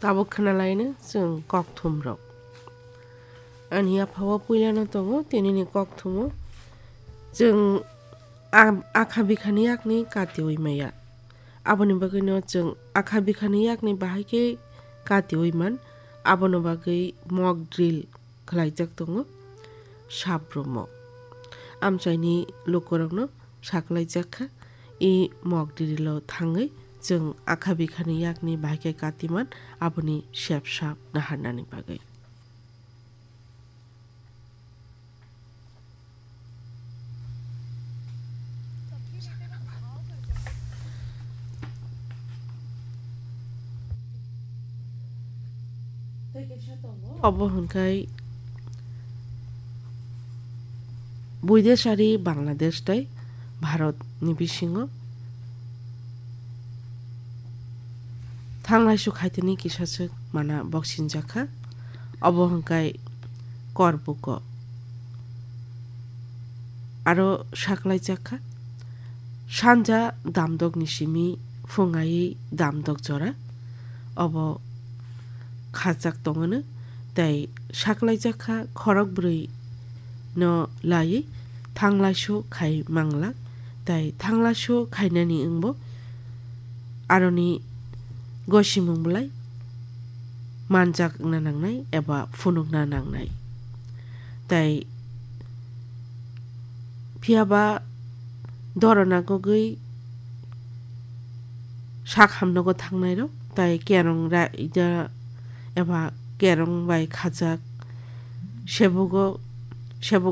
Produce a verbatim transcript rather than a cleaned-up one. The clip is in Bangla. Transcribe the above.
ताबो खोनालायनो जों ककथुमरक आंनि आफावा पुइलानो दङ तिनिनि ककथुमो जों आखा बिखानि याकनि काति उइमाया आबोनि बागैनो जों आखा बिखानि याकनि बाहायके काति उइमान आबोनो बागै मक ड्रिल खालायजाक दङ साब्रमो आमचाइनि लोकरकनो साखलायजाखा इ मक ड्रिलाव थाङै जों आखा बिखानि याकनि बाहायके कातिमान आबोनि सेब साब नाहारनानि बागै অবহনকাই বৈদেশারি বাংলাদেশ তাই ভারত নিবিসিংহ থাংলাই সুখাইতেনি কিসাসক মানা বক্সিন জাখা অবহনকাই করবুক আরো সাকলাই জাখা সানজা দামদক নিসিমি ফুঙাই দামদক জরা অব খাজাক দङनो তাই সাকলাইজাখা খরক ব্রৈ ন लायै थांलासु खाय मांला ताई थांलासु खायनानि ओंबो आरनि गसिमुंबलाय मानजाक ना नांनाय एबा फुनुक ना नांनाय ताई फियाबा दरना गगै साक हामनगो थांनाय र ताई केरं रा इदा एबा केरं बाय खाजाक सेबुगो सेबुग